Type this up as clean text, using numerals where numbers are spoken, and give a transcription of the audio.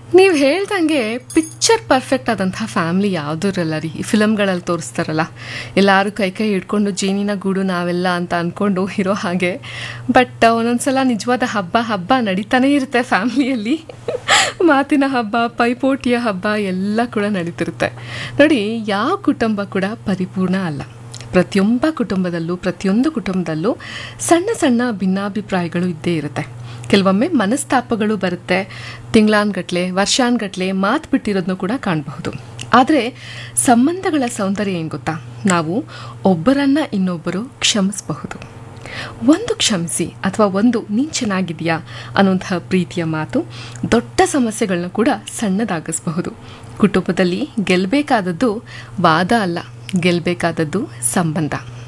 ನೀವು ಹೇಳ್ದಂಗೆ picture perfect ಆದಂತಹ ಫ್ಯಾಮ್ಲಿ ಯಾವುದೂ ಇರಲ್ಲ ರೀ. ಈ ಫಿಲಮ್ಗಳಲ್ಲಿ ತೋರಿಸ್ತಾರಲ್ಲ, ಎಲ್ಲರೂ ಕೈ ಕೈ ಹಿಡ್ಕೊಂಡು ಜೇನಿನ ಗೂಡು ನಾವೆಲ್ಲ ಅಂತ ಅಂದ್ಕೊಂಡು ಇರೋ ಹಾಗೆ. ಬಟ್ ಒಂದೊಂದ್ಸಲ ನಿಜವಾದ ಹಬ್ಬ ನಡೀತಾನೆ ಇರುತ್ತೆ ಫ್ಯಾಮ್ಲಿಯಲ್ಲಿ. ಮಾತಿನ ಹಬ್ಬ, ಪೈಪೋಟಿಯ ಹಬ್ಬ ಎಲ್ಲ ಕೂಡ ನಡೀತಿರುತ್ತೆ. ನೋಡಿ, ಯಾವ ಕುಟುಂಬ ಕೂಡ ಪರಿಪೂರ್ಣ ಅಲ್ಲ. ಪ್ರತಿಯೊಂದು ಕುಟುಂಬದಲ್ಲೂ ಸಣ್ಣ ಸಣ್ಣ ಭಿನ್ನಾಭಿಪ್ರಾಯಗಳು ಇದ್ದೇ ಇರುತ್ತೆ. ಕೆಲವೊಮ್ಮೆ ಮನಸ್ತಾಪಗಳು ಬರುತ್ತೆ. ತಿಂಗಳಾನ್ಗಟ್ಲೆ, ವರ್ಷಾನ್ಗಟ್ಲೆ ಮಾತು ಬಿಟ್ಟಿರೋದನ್ನು ಕೂಡ ಕಾಣಬಹುದು. ಆದರೆ ಸಂಬಂಧಗಳ ಸೌಂದರ್ಯ ಏನು ಗೊತ್ತಾ? ನಾವು ಒಬ್ಬರನ್ನ ಇನ್ನೊಬ್ಬರು ಕ್ಷಮಿಸಬಹುದು. ಒಂದು ಕ್ಷಮಿಸಿ ಅಥವಾ ಒಂದು ನೀನು ಚೆನ್ನಾಗಿದೆಯಾ ಅನ್ನೋಂತಹ ಪ್ರೀತಿಯ ಮಾತು ದೊಡ್ಡ ಸಮಸ್ಯೆಗಳನ್ನ ಕೂಡ ಸಣ್ಣದಾಗಿಸಬಹುದು. ಕುಟುಂಬದಲ್ಲಿ ಗೆಲ್ಲಬೇಕಾದದ್ದು ವಾದ ಅಲ್ಲ, ಗೆಲ್ಲಬೇಕಾದದ್ದು ಸಂಬಂಧ.